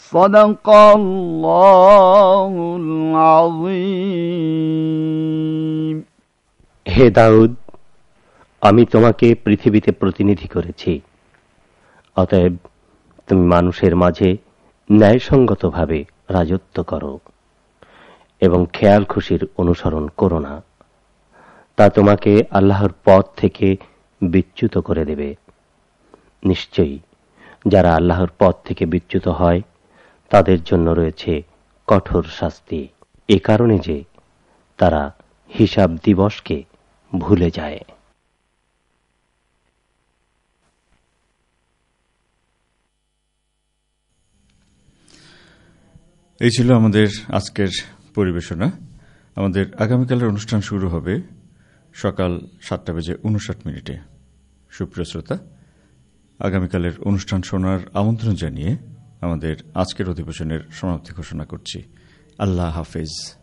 সাদাকাল্লাহুল আযীম। হে দাউদ, আমি তোমাকে পৃথিবীতে প্রতিনিধি করেছি, অতএব তুমি মানুষের মাঝে ন্যায়সঙ্গতভাবে রাজত্ব করো এবং খেয়াল খুশির অনুসরণ করো না, তা তোমাকে আল্লাহর পথ থেকে বিচ্যুত করে দেবে। নিশ্চয়ই যারা আল্লাহর পথ থেকে বিচ্যুত হয় তাদের জন্য রয়েছে কঠোর শাস্তি, এ কারণে যে তারা হিসাব দিবসকে ভুলে যায়। এই ছিল আমাদের আজকের পরিবেশনা। আমাদের আগামীকালের অনুষ্ঠান শুরু হবে সকাল 7:59। সুপ্রিয় শ্রোতা, আগামীকালের অনুষ্ঠান শোনার আমন্ত্রণ জানিয়ে আমাদের আজকের অধিবেশনের সমাপ্তি ঘোষণা করছি। আল্লাহ হাফেজ।